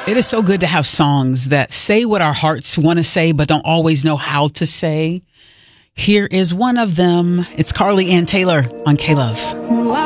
It is so good to have songs that say what our hearts want to say, but don't always know how to say. Here is one of them. It's Carly Ann Taylor on K-Love.